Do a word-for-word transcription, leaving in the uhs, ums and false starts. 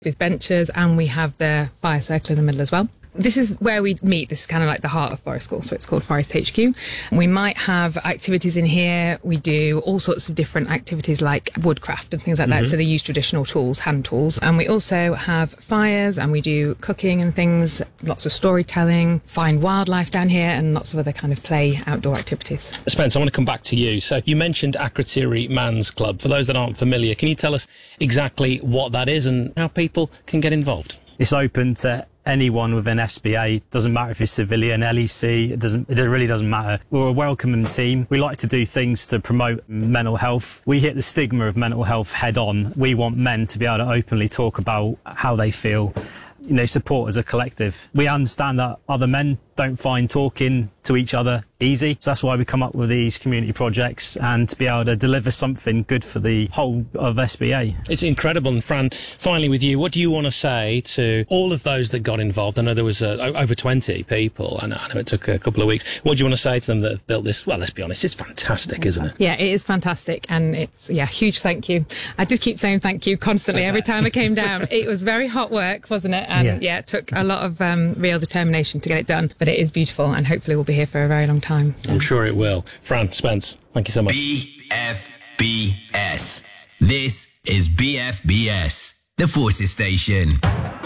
with benches, and we have the fire circle in the middle as well. This is where we meet. This is kind of like the heart of Forest School, so it's called Forest H Q. We might have activities in here. We do all sorts of different activities like woodcraft and things like mm-hmm. that. So they use traditional tools, hand tools. And we also have fires, and we do cooking and things, lots of storytelling, find wildlife down here, and lots of other kind of play outdoor activities. Spence, I want to come back to you. So you mentioned Akrotiri Man's Club. For those that aren't familiar, can you tell us exactly what that is and how people can get involved? It's open to anyone within S B A. Doesn't matter if it's civilian, L E C, it doesn't it really doesn't matter. We're a welcoming team. We like to do things to promote mental health. We hit the stigma of mental health head on. We want men to be able to openly talk about how they feel, you know, support as a collective. We understand that other men don't find talking to each other easy, so that's why we come up with these community projects and to be able to deliver something good for the whole of S B A. It's incredible. And Fran, finally with you, what do you want to say to all of those that got involved? I know there was uh, over twenty people. I know, I know it took a couple of weeks. What do you want to say to them that have built this? Well, let's be honest, it's fantastic, isn't it? Yeah, it is fantastic, and it's yeah, huge thank you. I did keep saying thank you constantly every time I came down. It was very hot work, wasn't it? And yeah, yeah it took a lot of um, real determination to get it done, but it is beautiful, and hopefully we'll be here for a very long time. I'm sure it will. Fran, Spence, thank you so much. B F B S. This is B F B S, the Forces Station.